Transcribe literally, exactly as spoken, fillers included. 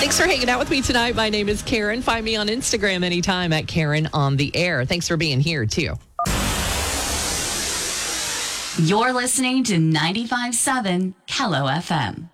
Thanks for hanging out with me tonight. My name is Karen. Find me on Instagram anytime at Karen on the Air. Thanks for being here, too. You're listening to ninety-five point seven Kello F M.